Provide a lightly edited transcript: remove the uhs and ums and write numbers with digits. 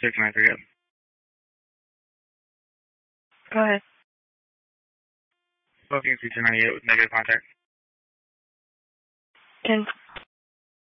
693 up. Go ahead. Booking C298 with negative contact. 10